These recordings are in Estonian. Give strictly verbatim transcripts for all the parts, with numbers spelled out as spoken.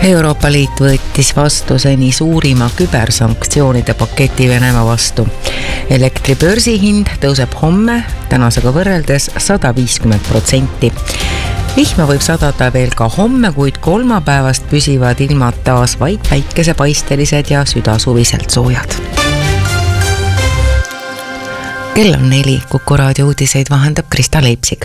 Euroopa Liit võttis vastu seni suurima kübersanktsioonide paketi Venemaa vastu. Elektribörsi hind tõuseb homme tänasega võrreldes sada viiskümmend protsenti. Vihma võib sadada veel ka homme, kuid kolmapäevast püsivad ilmad taas vaid päikesepaistelised ja südasuviselt soojad. Kell on neli, Kuku raadio uudiseid vahendab Krista Leipsik.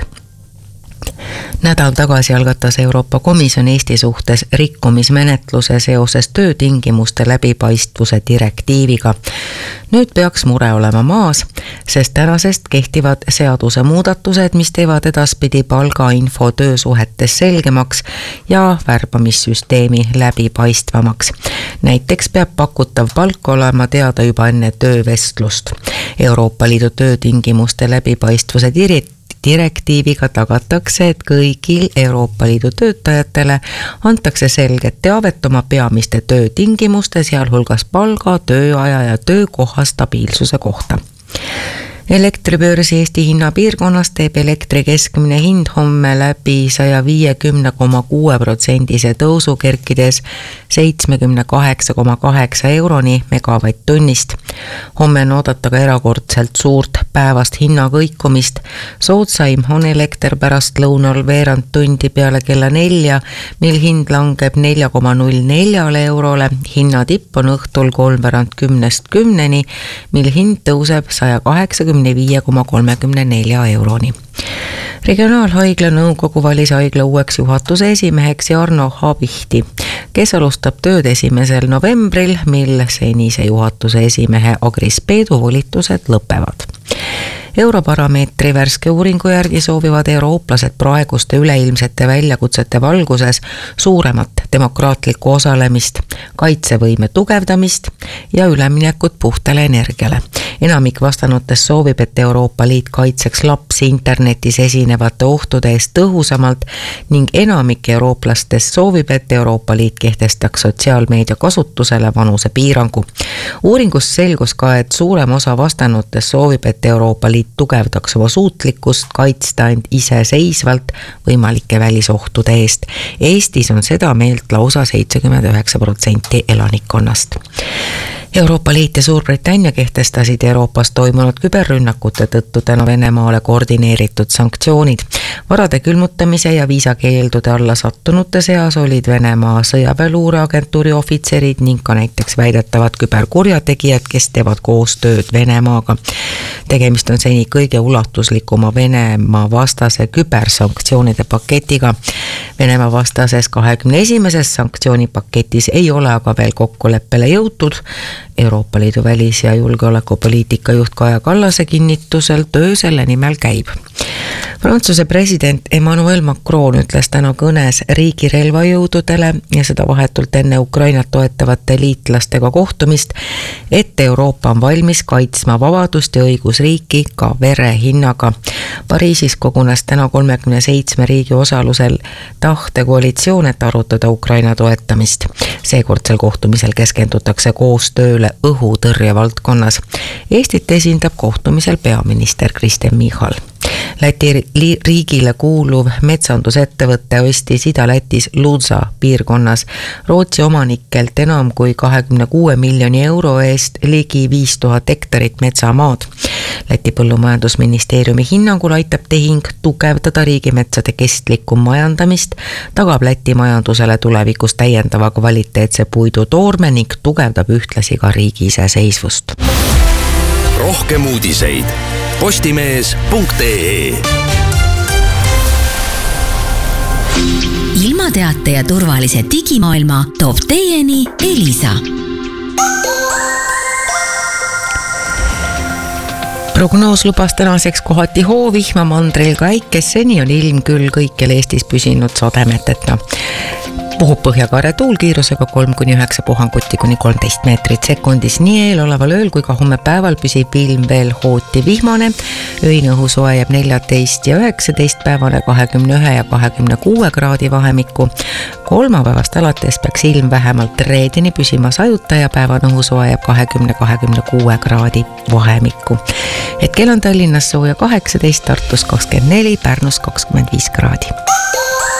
Nädal tagasi algatas Euroopa Komisjon Eesti suhtes rikkumismenetluse seoses töötingimuste läbipaistvuse direktiiviga. Nüüd peaks mure olema maas, sest tänasest kehtivad seaduse muudatused, mis teevad edaspidi palgainfo töösuhetes selgemaks ja värbamissüsteemi läbipaistvamaks. Näiteks peab pakutav palk olema teada juba enne töövestlust. Euroopa Liidu töötingimuste läbipaistvuse direktiiviga Direktiiviga tagatakse, et kõigil Euroopa Liidu töötajatele antakse selget teavet oma peamiste töötingimuste, sealhulgas palga, tööaja ja töökoha stabiilsuse kohta. Elektribörsi Eesti hinnapiirkonnas teeb elektri keskmine hind homme läbi saja viiekümne koma kuue protsendise tõusu, kerkides seitsmekümne kaheksa koma kaheksa euroni megavatt-tunnist. Homme on oodata ka erakordselt suurt päevast hinnakõikumist. Soodsaim on elekter pärast lõunal veerand tundi peale kella nelja, mil hind langeb nelja koma null neli eurole. Hinnatipp on õhtul kolmveerand kümnest kümneni, mil hind tõuseb saja kaheksakümne viie koma kolmekümne nelja euroni. Regionaalhaigla nõukogu valis haigla uueks juhatuse esimeheks Jarno Habihti, kes alustab tööd esimesel novembril, mil senise juhatuse esimehe Agris Peedu volitused lõpevad. Europarameetri värske uuringu järgi soovivad eurooplased praeguste üleilmsete väljakutsete valguses suuremat demokraatlikku osalemist, kaitsevõime tugevdamist ja üleminekut puhtale energiale. Enamik vastanutest soovib, et Euroopa Liit kaitseks lapsi internetis esinevate ohtude eest tõhusamalt ning enamik eurooplastest soovib, et Euroopa Liit kehtestaks sotsiaalmeedia kasutusele vanuse piirangu. Uuringus selgus ka, et suurem osa vastanutest soovib, et Euroopa Liit tugevdaks oma suutlikkust kaitsta end iseseisvalt võimalike välisohtude eest. Eestis on seda meelt lausa seitsekümmend üheksa protsenti elanikkonnast. Euroopa Liit ja Suurbritannia kehtestasid Euroopas toimunud küberrünnakute tõttu täna Venemaale koordineeritud sanktsioonid. Varade külmutamise ja viisakeeldude alla sattunute seas olid Venemaa sõjaväeluureagentuuri ohvitserid ning ka näiteks väidetavad küberkurjategijad, kes teevad koostööd Venemaaga. Tegemist on seni kõige ulatuslikuma Venemaa vastase kübersanktsioonide paketiga. Venemaa vastases kahekümne esimeses sanktsioonipaketis ei ole aga veel kokkuleppele jõutud. Euroopa Liidu välis- ja julgeolekupoliitika juht Kaja Kallase kinnitusel töö selle nimel käib. Prantsuse president Emmanuel Macron ütles täna kõnes riigi relvajõududele ja seda vahetult enne Ukrainat toetavate liitlastega kohtumist, et Euroopa on valmis kaitsma vabadust ja õigusriiki ka verehinnaga. Pariisis kogunes täna kolmekümne seitsme riigi osalusel tahtekoalitsioon, et arutada Ukraina toetamist. Seekordsel kohtumisel keskendutakse koostööle õhutõrje valdkonnas. Eestit esindab kohtumisel peaminister Kristen Michal. Läti riigile kuuluv metsandusettevõtte ostis Ida-Lätis Ludza piirkonnas Rootsi omanikelt enam kui kahekümne kuue miljoni euro eest ligi viis tuhat hektarit metsamaad. Läti põllumajandusministeeriumi hinnangul aitab tehing tugevdada riigimetsade kestlikku majandamist, tagab Läti majandusele tulevikus täiendava kvaliteetse puidu toorme ning tugevdab ühtlasi ka riigi iseseisvust. Rohkem uudiseid postimees punkt ee. Ilmateate ja turvalise digimaailma toob teieni Elisa. Prognoos lubas tänaseks kohati hoovihma, mandril ka äikes, seni on ilm küll kõikjal Eestis püsinud sademeteta. Puhub põhjakaare tuul kiirusega kolm kuni üheksa puhanguti kuni kolmteist meetrit sekundis. Nii eeloleval ööl kui ka homme päeval püsib ilm veel hooti vihmane. Öine õhusoe jääb neljateist ja üheksateist, päevane kahekümne ühe ja kahekümne kuue kraadi vahemikku. Kolmapäevast alates peaks ilm vähemalt reedeni püsima sajuta ja päevane õhusoe jääb kahekümne ja kahekümne kuue kraadi vahemikku. Hetkel on Tallinnas sooja kaheksateist, Tartus kakskümmend neli, Pärnus kakskümmend viis kraadi.